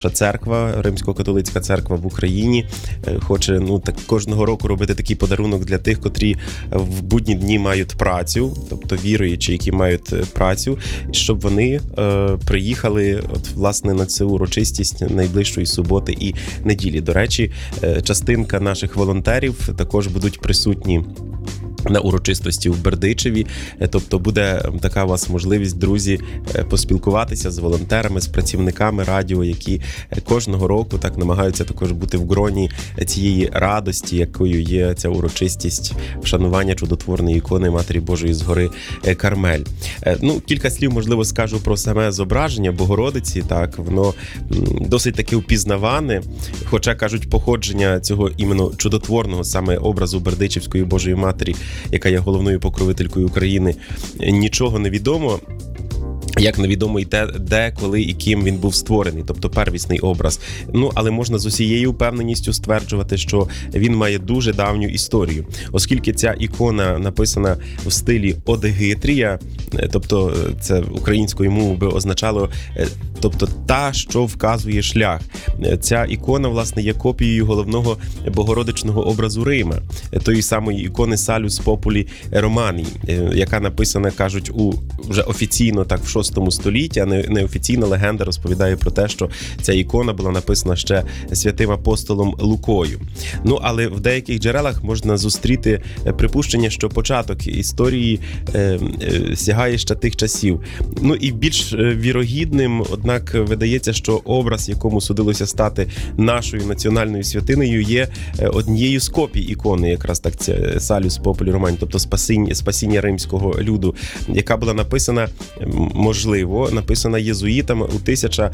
церква, Римсько-католицька церква в Україні хоче так кожного року робити такий подарунок для тих, котрі в будні дні мають працю, тобто віруючі, які мають працю, щоб вони приїхали власне на цю урочистість найближчої суботи і неділі. До речі, частинка наших волонтерів також будуть присутні на урочистості в Бердичеві, тобто буде така у вас можливість, друзі, поспілкуватися з волонтерами, з працівниками радіо, які кожного року так намагаються також бути в гроні цієї радості, якою є ця урочистість вшанування чудотворної ікони Матері Божої з гори Кармель. Кілька слів, можливо, скажу про саме зображення Богородиці, так, воно досить таки впізнаване, хоча, кажуть, походження цього іменно чудотворного саме образу Бердичівської Божої Матері, яка є головною покровителькою України, нічого не відомо. Як невідомо і те, де, коли і ким він був створений, тобто первісний образ. Але можна з усією впевненістю стверджувати, що він має дуже давню історію. Оскільки ця ікона написана в стилі одегитрія, тобто це українською мовою би означало, тобто та, що вказує шлях. Ця ікона, власне, є копією головного богородичного образу Рима, тої самої ікони Salus Populi Romani, яка написана, кажуть, вже офіційно так в 6 столітті, а неофіційна легенда розповідає про те, що ця ікона була написана ще святим апостолом Лукою. Але в деяких джерелах можна зустріти припущення, що початок історії сягає ще тих часів. І більш вірогідним, однак, видається, що образ, якому судилося стати нашою національною святинею, є однією з копій ікони, якраз так це Salus Populi Romani, тобто спасіння римського люду, яка була написана єзуїтами у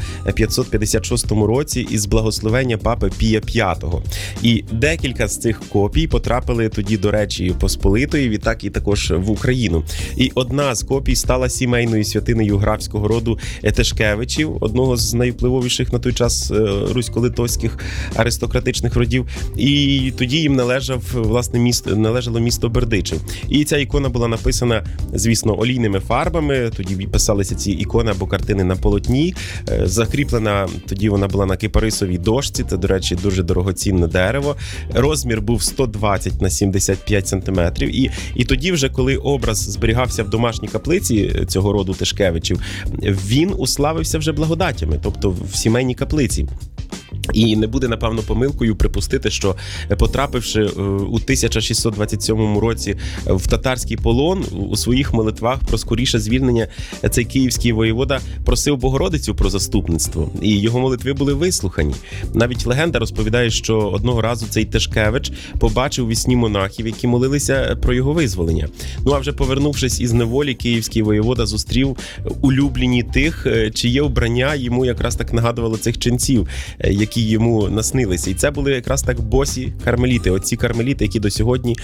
1556 році із благословення папи Пія V. І декілька з цих копій потрапили тоді до Речі Посполитої, відтак і також в Україну. І одна з копій стала сімейною святинею графського роду Тишкевичів, одного з найвпливовіших на той час русько-литовських аристократичних родів. І тоді їм належало місто Бердичев. І ця ікона була написана, звісно, олійними фарбами, тоді писалися ці ікони або картини на полотні, закріплена, тоді вона була на кипарисовій дошці, це, до речі, дуже дорогоцінне дерево. Розмір був 120 на 75 сантиметрів. І тоді вже, коли образ зберігався в домашній каплиці цього роду Тишкевичів, він уславився вже благодатями, тобто в сімейній каплиці. І не буде, напевно, помилкою припустити, що, потрапивши у 1627 році в татарський полон, у своїх молитвах про скоріше звільнення, цей київський воєвода просив Богородицю про заступництво, і його молитви були вислухані. Навіть легенда розповідає, що одного разу цей Тишкевич побачив у вісні монахів, які молилися про його визволення. А вже повернувшись із неволі, київський воєвода зустрів улюблені тих, чиє вбрання йому якраз так нагадувало цих ченців, які йому наснилися. І це були якраз так босі кармеліти, оці кармеліти, які до сьогодні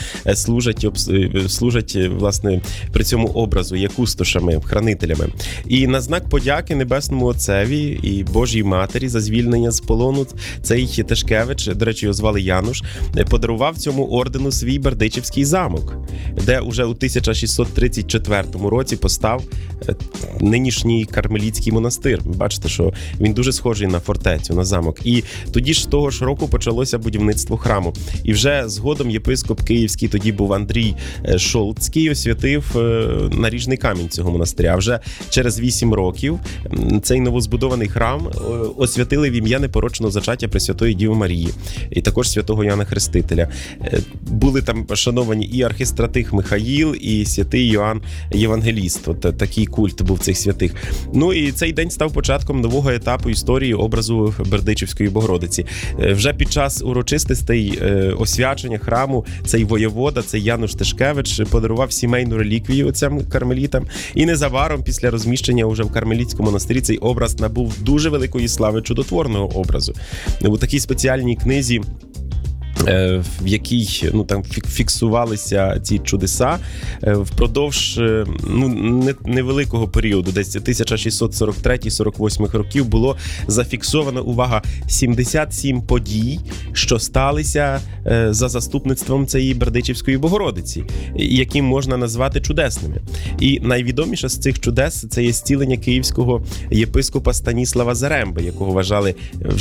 служать, власне, при цьому образу, є кустошами, хранителями. І на знак подяки Небесному Отцеві і Божій Матері за звільнення з полону цей Тишкевич, до речі, його звали Януш, подарував цьому ордену свій Бердичівський замок, де уже у 1634 році постав нинішній кармелітський монастир. Бачите, що він дуже схожий на фортецю, на замок. І тоді ж того ж року почалося будівництво храму. І вже згодом єпископ київський, тоді був Андрій Шолцький, освятив наріжний камінь цього монастиря. А вже через 8 років цей новозбудований храм освятили в ім'я непорочного зачаття Пресвятої Діви Марії і також святого Йоанна Хрестителя. Були там шановані і архистратиг Михаїл, і святий Йоанн Євангеліст. От такий культ був цих святих. І цей день став початком нового етапу історії образу Бердичівської Богородиці. Вже під час урочистостей освячення храму цей воєвода, цей Януш Тишкевич, подарував сімейну реліквію отцям кармелітам. І незабаром після розміщення уже в Кармелітському монастирі цей образ набув дуже великої слави чудотворного образу. У такій спеціальній книзі в якій там фіксувалися ці чудеса впродовж невеликого періоду, десь 1643-48 років, було зафіксовано, увага, 77 подій, що сталися за заступництвом цієї Бердичівської Богородиці, які можна назвати чудесними. І найвідоміше з цих чудес – це є зцілення київського єпископа Станіслава Заремби, якого вважали